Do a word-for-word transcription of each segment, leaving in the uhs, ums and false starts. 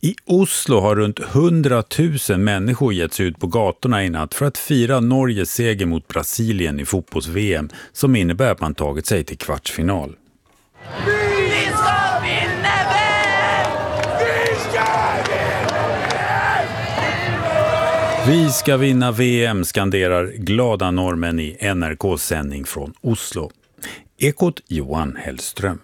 I Oslo har runt hundratusen människor getts ut på gatorna i natt för att fira Norges seger mot Brasilien i fotbolls-V M som innebär att man tagit sig till kvartsfinal. Vi ska vinna V M! Vi ska vinna V M! Vi ska vinna V M, skanderar glada norrmän i N R K:s sändning från Oslo. Ekot Johan Hellström.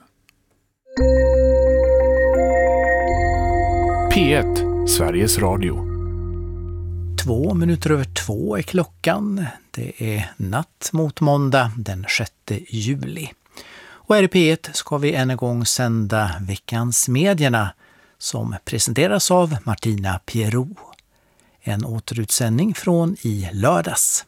P ett, Sveriges Radio. Två minuter över två är klockan. Det är natt mot måndag den sjätte juli. Och här i P ett ska vi än en gång sända veckans medierna som presenteras av Martina Pierrot. En återutsändning från i lördags.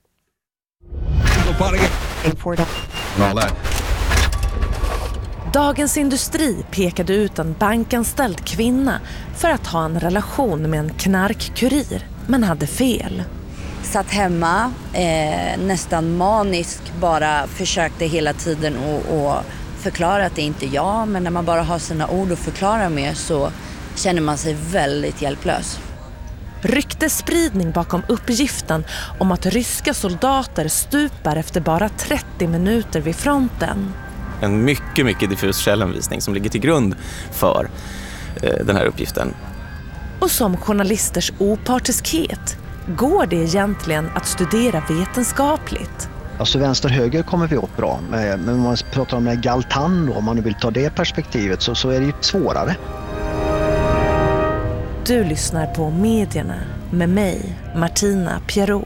Dagens Industri pekade ut en bankanställd kvinna för att ha en relation med en knarkkurir, men hade fel. Satt hemma, eh, nästan manisk, bara försökte hela tiden att förklara att det inte är jag. Men när man bara har sina ord att förklara med så känner man sig väldigt hjälplös. Ryktespridning bakom uppgiften om att ryska soldater stupar efter bara trettio minuter vid fronten. En mycket, mycket diffus källhänvisning som ligger till grund för eh, den här uppgiften. Och som journalisters opartiskhet, går det egentligen att studera vetenskapligt? Alltså vänster-höger kommer vi åt bra, men om man pratar om Galtan då, om man vill ta det perspektivet så, så är det ju svårare. Du lyssnar på Medierna med mig, Martina Pierrot.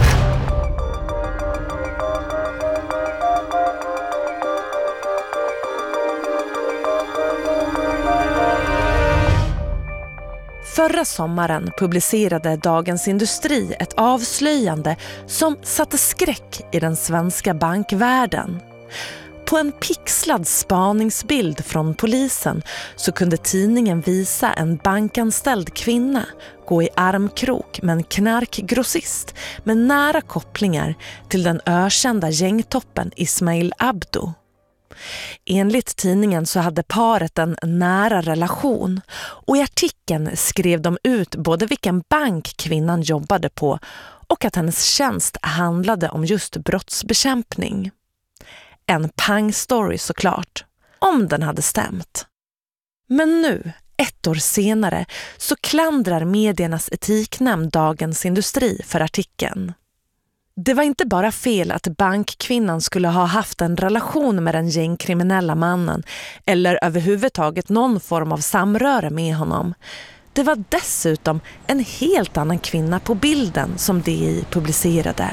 Förra sommaren publicerade Dagens Industri ett avslöjande som satte skräck i den svenska bankvärlden. På en pixlad spaningsbild från polisen så kunde tidningen visa en bankanställd kvinna gå i armkrok med en knarkgrossist med nära kopplingar till den ökända gängtoppen Ismail Abdo. Enligt tidningen så hade paret en nära relation och i artikeln skrev de ut både vilken bank kvinnan jobbade på och att hennes tjänst handlade om just brottsbekämpning. En pang-story såklart, om den hade stämt. Men nu, ett år senare, så klandrar mediernas etiknämnd Dagens Industri för artikeln. Det var inte bara fel att bankkvinnan skulle ha haft en relation med den gängkriminella mannen eller överhuvudtaget någon form av samröre med honom. Det var dessutom en helt annan kvinna på bilden som D I publicerade.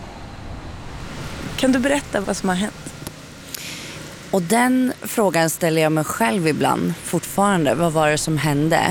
Kan du berätta vad som har hänt? Och den frågan ställer jag mig själv ibland fortfarande. Vad var det som hände?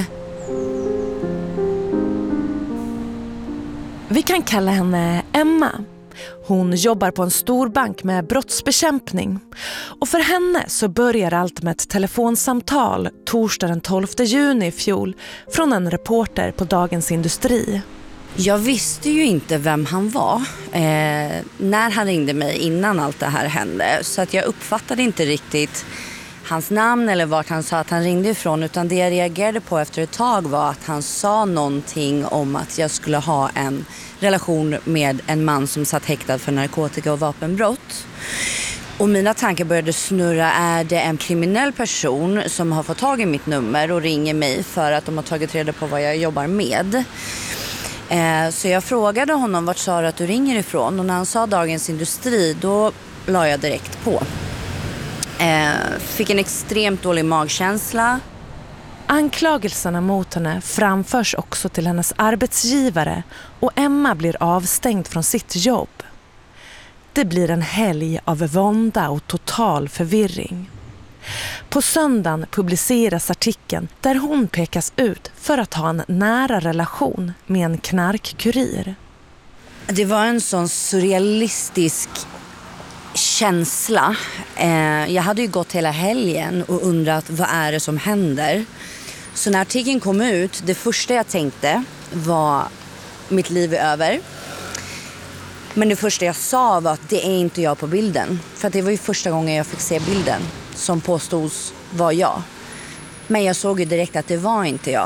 Vi kan kalla henne Emma. Hon jobbar på en stor bank med brottsbekämpning. Och för henne så börjar allt med ett telefonsamtal torsdag den tolfte juni i fjol från en reporter på Dagens Industri. Jag visste ju inte vem han var eh, när han ringde mig innan allt det här hände. Så att jag uppfattade inte riktigt hans namn eller vart han sa att han ringde ifrån. Utan det jag reagerade på efter ett tag var att han sa någonting om att jag skulle ha en relation med en man som satt häktad för narkotika- och vapenbrott. Och mina tankar började snurra. Är det en kriminell person som har fått tag i mitt nummer och ringer mig för att de har tagit reda på vad jag jobbar med? Eh, så jag frågade honom, vart sa du att du ringer ifrån? Och när han sa Dagens Industri, då la jag direkt på. Eh, fick en extremt dålig magkänsla. Anklagelserna mot henne framförs också till hennes arbetsgivare och Emma blir avstängd från sitt jobb. Det blir en helg av vånda och total förvirring. På söndagen publiceras artikeln där hon pekas ut för att ha en nära relation med en knarkkurir. Det var en sån surrealistisk känsla. Eh, jag hade ju gått hela helgen och undrat vad är det som händer. Så när artikeln kom ut, det första jag tänkte var mitt liv är över. Men det första jag sa var att det är inte jag på bilden. För att det var ju första gången jag fick se bilden som påstods var jag. Men jag såg ju direkt att det var inte jag.